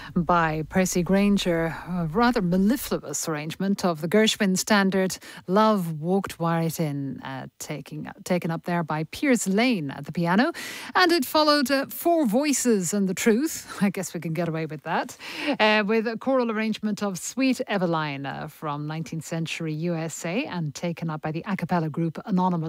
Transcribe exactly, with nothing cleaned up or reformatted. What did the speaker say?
by Percy Granger, a rather mellifluous arrangement of the Gershwin standard Love Walked Right In, uh, taking, taken up there by Piers Lane at the piano. And it followed uh, Four Voices and the Truth. I guess we can get away with that. Uh, with a choral arrangement of Sweet Eveline uh, from nineteenth century U S A and taken up by the a cappella group Anonymous.